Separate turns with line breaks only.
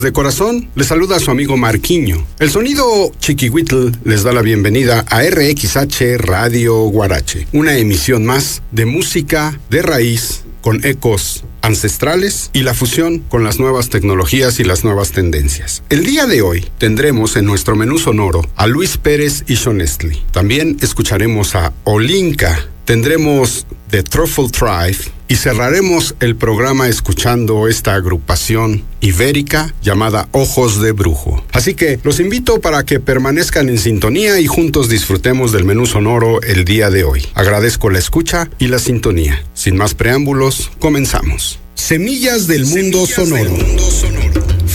De corazón, les saluda a su amigo Marquiño. El sonido Chiquihuitl les da la bienvenida a RXH Radio Guarache, una emisión más de música de raíz con ecos ancestrales y la fusión con las nuevas tecnologías y las nuevas tendencias. El día de hoy tendremos en nuestro menú sonoro a Luis Pérez y Shonestly. También escucharemos a Olinka, tendremos The Truffle Tribe y cerraremos el programa escuchando esta agrupación ibérica llamada Ojos de Brujo. Así que los invito para que permanezcan en sintonía y juntos disfrutemos del menú sonoro el día de hoy. Agradezco la escucha y la sintonía. Sin más preámbulos, comenzamos. Semillas del mundo sonoro.